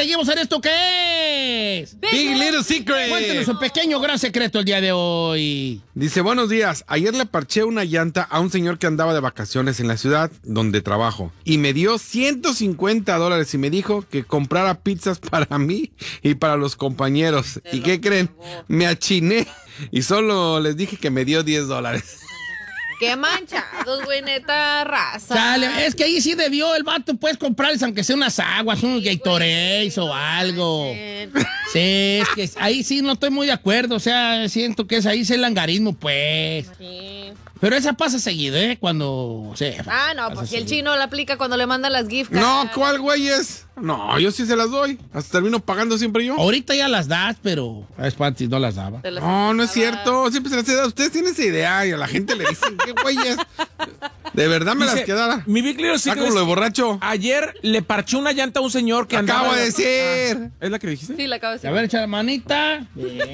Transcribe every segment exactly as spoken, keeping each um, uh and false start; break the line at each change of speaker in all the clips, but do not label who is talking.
seguimos en esto que es
Big, Big Little Secret.
Cuéntenos un pequeño gran secreto el día de hoy.
Dice, buenos días, ayer le parché una llanta a un señor que andaba de vacaciones en la ciudad donde trabajo y me dio ciento cincuenta dólares y me dijo que comprara pizzas para mí y para los compañeros. ¿Y qué creen? Me achiné y solo les dije que me dio diez dólares.
Qué manchados, güey, neta, raza.
Chale, es que ahí sí debió el vato, puedes comprarles aunque sea unas aguas, unos Gatorades o algo. Sí, es que ahí sí no estoy muy de acuerdo, o sea, siento que es ahí es el langarismo, pues. Sí. Pero esa pasa seguido, ¿eh? Cuando, o sea,
Ah, no, pues si el chino la aplica cuando le manda las gift cards.
No, ¿cuál güey es? No, yo sí se las doy. Hasta termino pagando siempre yo.
Ahorita ya las das, pero es antes no las daba.
Te las
No, no es
daba.
cierto. Siempre se las he dado. Ustedes tienen esa idea y a la gente le dicen, ¿qué güey es? De verdad me
Dice,
las quedara.
Mi Big Little
Está
Secret
como lo de
es-
borracho.
Ayer le parché una llanta a un señor que andaba...
Acabo de decir.
Ah, ¿es la que dijiste?
Sí, la acabo de decir.
A ver, echa la manita. Bien.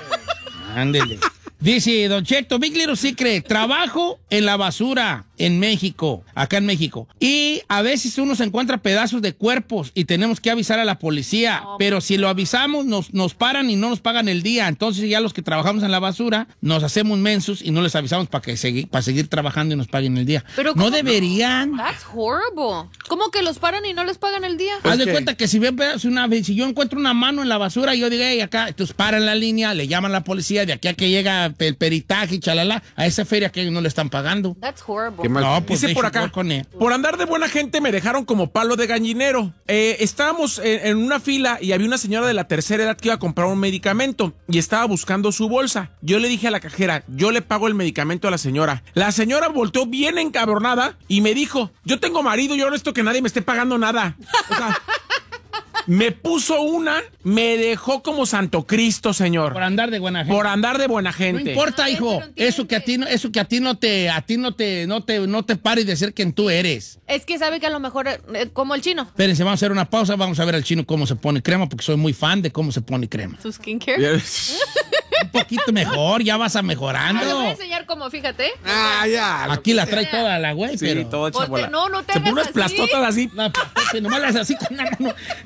Ándele. Dice Don Cheto, Big Little Secret, trabajo en la basura en México, acá en México. Y a veces uno se encuentra pedazos de cuerpos y tenemos que avisar a la policía. No, pero si lo avisamos, nos, nos paran y no nos pagan el día. Entonces ya los que trabajamos en la basura nos hacemos mensos y no les avisamos para que segui- para seguir trabajando y nos paguen el día.
Pero
no
¿cómo?
deberían.
That's horrible. ¿Cómo que los paran y no les pagan el día?
Haz de
¿qué?
cuenta que si, ven pedazos, una, si yo encuentro una mano en la basura y yo digo, hey, acá, entonces paran la línea, le llaman a la policía, de aquí a que llega el peritaje, chalala, a esa feria que ellos no le están pagando.
That's horrible.
Qué mal.
No, pues
Dice por
they should
acá,
work on it.
por andar de buena gente me dejaron como palo de gallinero. Eh, estábamos en, en una fila y había una señora de la tercera edad que iba a comprar un medicamento y estaba buscando su bolsa. Yo le dije a la cajera, yo le pago el medicamento a la señora. La señora volteó bien encabronada y me dijo, yo tengo marido, yo no necesito que nadie me esté pagando nada. O sea, me puso una, me dejó como Santo Cristo, señor.
Por andar de buena gente.
Por andar de buena
No
gente.
importa,
Ay,
hijo.
pero entiende.
Eso que a ti no, eso que a ti no te, a ti no te, no te, no te pares de ser quien tú eres.
Es que sabe que a lo mejor, eh, como el chino.
Espérense, vamos a hacer una pausa, vamos a ver al chino cómo se pone crema, porque soy muy fan de cómo se pone crema.
Su skincare.
Un poquito mejor, ya vas a
Ah, le
mejorando.
voy a enseñar cómo, fíjate.
Ah, ya.
Aquí la trae toda la güey,
Sí,
pero.
todo hecha
Ponte-
bola.
no, no te
Se pone
hagas
unas
así.
plastotas así.
No, pues, nomás las así con una mano.